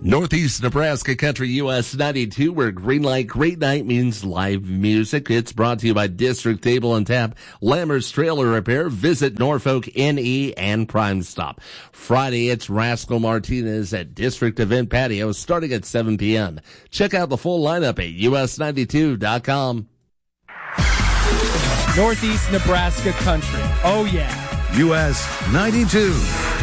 Northeast Nebraska Country US 92, where green light, great night means live music. It's brought to you by District Table and Tap, Lammer's Trailer Repair, Visit Norfolk, NE, and Crime Stop. Friday, it's Rascal Martinez at District Event Patio starting at 7 p.m. Check out the full lineup at us92.com. Northeast Nebraska Country. Oh, yeah. US 92.